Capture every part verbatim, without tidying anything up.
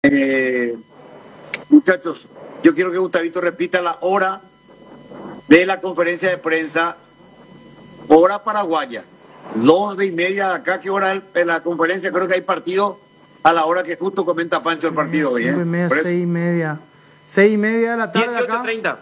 Eh, muchachos, yo quiero que Gustavito repita la hora de la conferencia de prensa, hora paraguaya, dos de y media de acá. ¿Qué hora es en la conferencia? Creo que hay partido a la hora que justo comenta Pancho el partido hoy, ¿eh? Cinco y media, seis y media. Seis y media de la tarde dieciocho acá. treinta.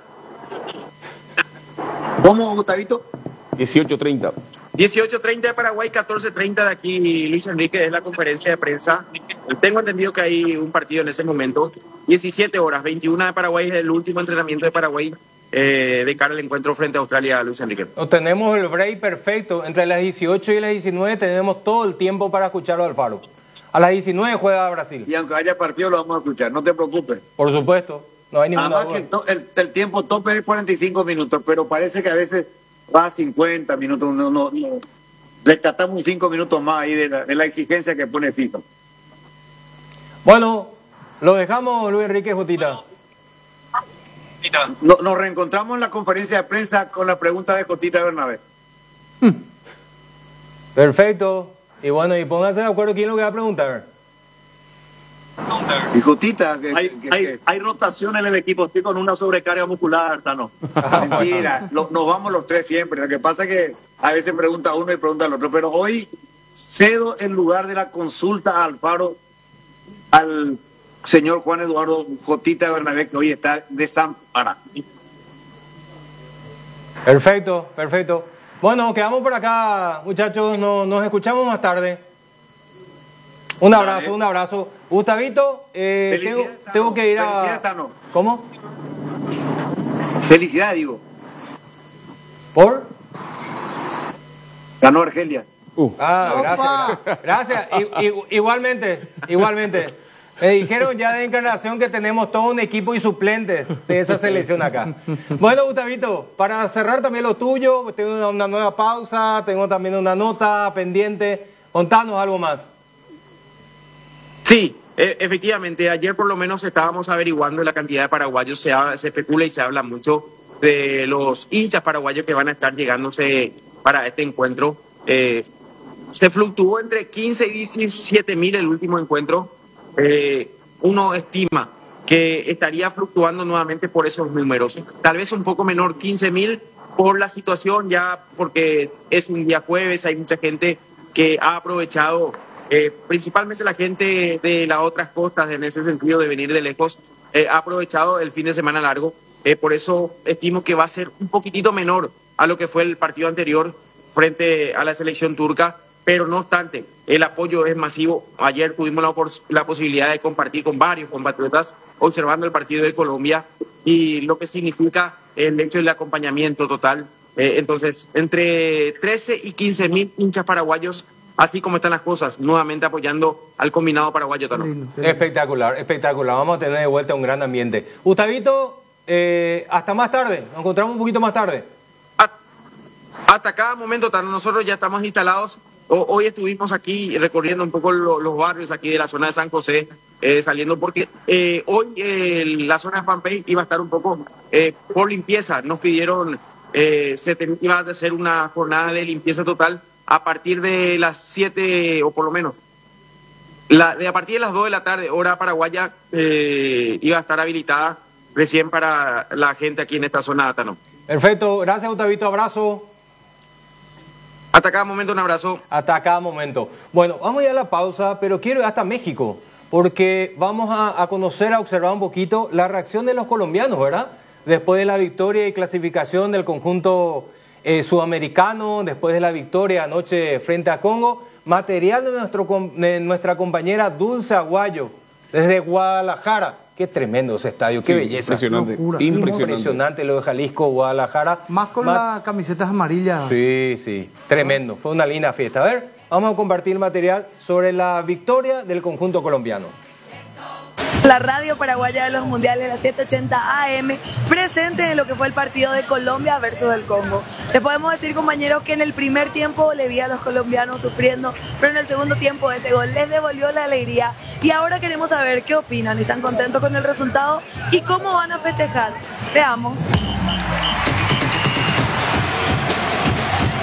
¿Cómo, Gustavito? dieciocho treinta. dieciocho treinta de Paraguay, catorce treinta de aquí. Luis Enrique es la conferencia de prensa. Tengo entendido que hay un partido en ese momento. diecisiete horas, veintiuna de Paraguay es el último entrenamiento de Paraguay eh, de cara al encuentro frente a Australia, Luis Enrique. Tenemos el break perfecto. Entre las dieciocho y las diecinueve tenemos todo el tiempo para escucharlo al Alfaro. A las diecinueve juega Brasil. Y aunque haya partido lo vamos a escuchar, no te preocupes. Por supuesto, no hay ninguna Además duda. que to- el, el tiempo tope es cuarenta y cinco minutos, pero parece que a veces va a cincuenta minutos. No, no, no. Rescatamos cinco minutos más ahí de la, de la exigencia que pone FIFA. Bueno, lo dejamos, Luis Enrique Jotita. No- nos reencontramos en la conferencia de prensa con la pregunta de Jotita Bernabé. Perfecto. Y bueno, y pónganse de acuerdo quién es lo que va a preguntar. Y Jotita, que, Hay, que- hay, que- hay rotación en el equipo, estoy con una sobrecarga muscular, Tano. mentira, lo- nos vamos los tres siempre. Lo que pasa es que a veces pregunta uno y pregunta el otro, pero hoy cedo en lugar de la consulta a Alfaro al señor Juan Eduardo Jotita Bernabé, que hoy está desamparado. Perfecto, perfecto. Bueno, quedamos por acá, muchachos. No- nos escuchamos más tarde. Un abrazo, Dale. un abrazo. Gustavito, eh, Felicidades, tengo, Tano. tengo que ir a... Felicidades, Tano. ¿Cómo? Felicidad, digo. ¿Por? Ganó Argelia. Uh, Ah, Opa. gracias, gracias. I- i- igualmente, igualmente. Me dijeron ya de encarnación que tenemos todo un equipo y suplentes de esa selección acá. Bueno, Gustavito, para cerrar también lo tuyo, tengo una, una nueva pausa, tengo también una nota pendiente. Contanos algo más. Sí, e- efectivamente, ayer por lo menos estábamos averiguando la cantidad de paraguayos, se, ha- se especula y se habla mucho de los hinchas paraguayos que van a estar llegándose para este encuentro. Eh, se fluctuó entre quince y diecisiete mil el último encuentro. Eh, uno estima que estaría fluctuando nuevamente por esos números. Tal vez un poco menor, quince mil por la situación, ya porque es un día jueves, hay mucha gente que ha aprovechado, eh, principalmente la gente de las otras costas, en ese sentido de venir de lejos, eh, ha aprovechado el fin de semana largo. Eh, por eso estimo que va a ser un poquitito menor a lo que fue el partido anterior frente a la selección turca, pero no obstante, el apoyo es masivo. Ayer tuvimos la, opor- la posibilidad de compartir con varios compatriotas observando el partido de Colombia y lo que significa el hecho del acompañamiento total. Eh, entonces, entre trece y quince mil hinchas paraguayos, así como están las cosas, nuevamente apoyando al combinado paraguayo. Tano. Lindo, qué lindo. Espectacular, espectacular. Vamos a tener de vuelta un gran ambiente. Gustavito, eh, hasta más tarde. Nos encontramos un poquito más tarde. At- Hasta cada momento, Tano, nosotros ya estamos instalados. O- hoy estuvimos aquí recorriendo un poco lo- los barrios aquí de la zona de San José, eh, saliendo porque eh, hoy eh, la zona de Fanpage iba a estar un poco eh, por limpieza. Nos pidieron, eh, se ten- iba a hacer una jornada de limpieza total a partir de las siete o por lo menos. La, de a partir de las dos de la tarde, hora paraguaya, eh, iba a estar habilitada recién para la gente aquí en esta zona, Tano. Perfecto, gracias Gustavito, abrazo. Hasta cada momento, un abrazo. Hasta cada momento. Bueno, vamos ya a la pausa, pero quiero ir hasta México, porque vamos a, a conocer, a observar un poquito la reacción de los colombianos, ¿verdad? Después de la victoria y clasificación del conjunto eh, sudamericano, después de la victoria anoche frente a Congo, material de, nuestro, com- de nuestra compañera Dulce Aguayo, desde Guadalajara. Qué tremendo ese estadio, qué sí, belleza. Impresionante. Locura. Impresionante. Impresionante lo de Jalisco, Guadalajara. Más con Ma- las camisetas amarillas. Sí, sí, tremendo. Fue una linda fiesta. A ver, vamos a compartir material sobre la victoria del conjunto colombiano. La radio paraguaya de los mundiales, la setecientos ochenta A M, presente en lo que fue el partido de Colombia versus el Congo. Les podemos decir, compañeros, que en el primer tiempo le vi a los colombianos sufriendo, pero en el segundo tiempo ese gol les devolvió la alegría. Y ahora queremos saber qué opinan, ¿están contentos con el resultado? ¿Y cómo van a festejar? Veamos.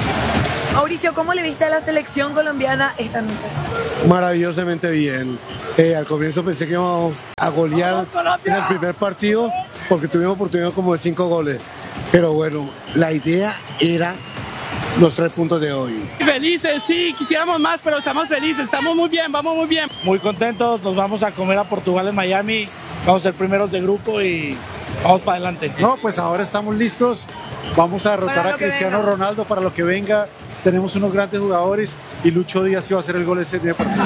Mauricio, ¿cómo le viste a la selección colombiana esta noche? Maravillosamente bien. Eh, al comienzo pensé que íbamos a golear en el primer partido porque tuvimos oportunidad como de cinco goles. Pero bueno, la idea era los tres puntos de hoy. Felices, sí, quisiéramos más, pero estamos felices, estamos muy bien, vamos muy bien. Muy contentos, nos vamos a comer a Portugal en Miami, vamos a ser primeros de grupo y vamos para adelante. No, pues ahora estamos listos, vamos a derrotar a Cristiano venga. Ronaldo para lo que venga. Tenemos unos grandes jugadores y Lucho Díaz iba a hacer el gol ese día partido.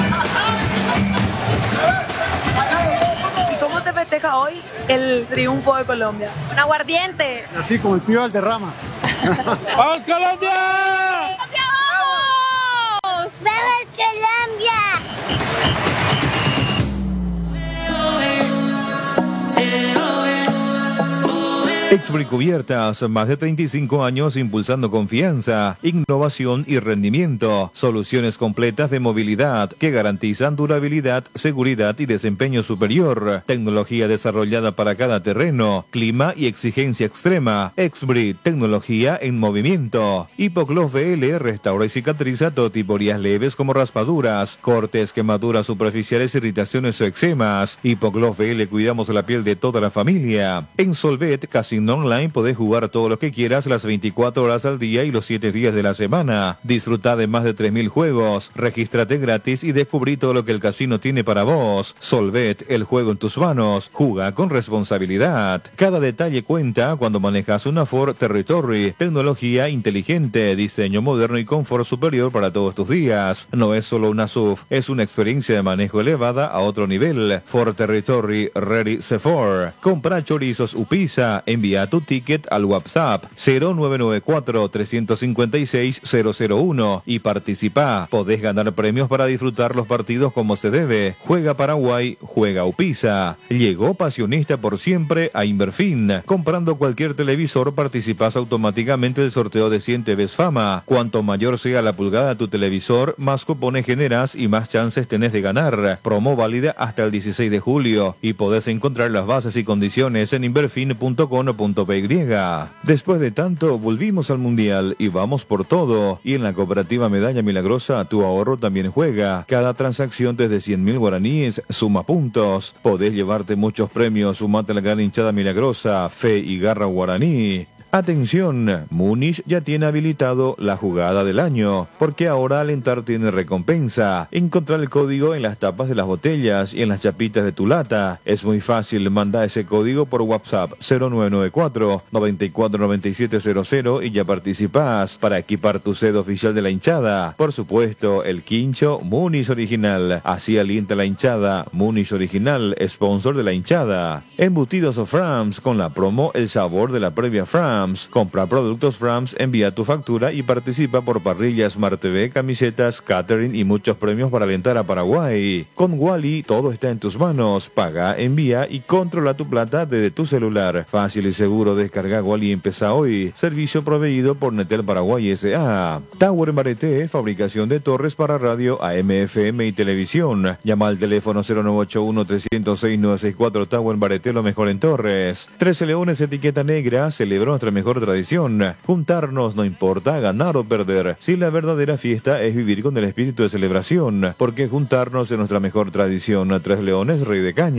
¿Y cómo se festeja hoy el triunfo de Colombia? Un aguardiente. Así como el pibe Valderrama. ¡Vamos Colombia! ¡Colombia, vamos! ¡Vamos Colombia! Exbrit Cubiertas, más de treinta y cinco años impulsando confianza, innovación y rendimiento. Soluciones completas de movilidad que garantizan durabilidad, seguridad y desempeño superior. Tecnología desarrollada para cada terreno, clima y exigencia extrema. Exbrit, tecnología en movimiento. Hipogloss V L restaura y cicatriza todo tipo de heridas leves como raspaduras, cortes, quemaduras superficiales, irritaciones o eczemas. Hipogloss V L cuidamos la piel de toda la familia. En Solvet, Casino Online podés jugar todo lo que quieras las veinticuatro horas al día y los siete días de la semana. Disfruta de más de tres mil juegos. Regístrate gratis y descubrí todo lo que el casino tiene para vos. Solvet, el juego en tus manos. Juga con responsabilidad. Cada detalle cuenta cuando manejas una Ford Territory. Tecnología inteligente, diseño moderno y confort superior para todos tus días. No es solo una S U V, es una experiencia de manejo elevada a otro nivel. Ford Territory Ready C cuatro. Compra chorizos Upisa. Envía tu ticket al WhatsApp cero nueve nueve cuatro, tres cinco seis, cero cero uno y participa. Podés ganar premios para disfrutar los partidos como se debe. Juega Paraguay, juega Upisa. Llegó Pasionista por siempre a Inverfin. Comprando cualquier televisor participás automáticamente del sorteo de cien T Vs Fama. Cuanto mayor sea la pulgada de tu televisor, más cupones generas y más chances tenés de ganar. Promo válida hasta el dieciséis de julio y podés encontrar las bases y condiciones en inverfin punto com punto p y. Después de tanto, volvimos al Mundial y vamos por todo. Y en la cooperativa Medalla Milagrosa, tu ahorro también juega. Cada transacción desde cien mil guaraníes suma puntos. Podés llevarte muchos premios. Sumate a la gran hinchada milagrosa, Fe y Garra Guaraní. Atención, Múnich ya tiene habilitado la jugada del año, porque ahora alentar tiene recompensa. Encontrar el código en las tapas de las botellas y en las chapitas de tu lata. Es muy fácil, manda ese código por WhatsApp cero nueve nueve cuatro, nueve cuatro nueve siete cero cero y ya participás para equipar tu sed oficial de la hinchada. Por supuesto, el quincho Múnich original. Así alienta la hinchada. Múnich original, sponsor de la hinchada. Embutidos of Frams con la promo El sabor de la previa Frams. Compra productos Frams, envía tu factura y participa por parrillas, Smart T V, camisetas, catering y muchos premios para alentar a Paraguay. Con Wally todo está en tus manos. Paga, envía y controla tu plata desde tu celular. Fácil y seguro, descarga Wally y empieza hoy. Servicio proveído por Netel Paraguay S A. Tower en Bareté, fabricación de torres para radio A M, F M y televisión. Llama al teléfono cero nueve ocho uno, tres cero seis, nueve seis cuatro. Tower en Bareté, lo mejor en torres. trece Leones, etiqueta negra, celebra nuestra mejor tradición. Juntarnos no importa ganar o perder, si la verdadera fiesta es vivir con el espíritu de celebración, porque juntarnos es nuestra mejor tradición. Tres Leones, Rey de Caña.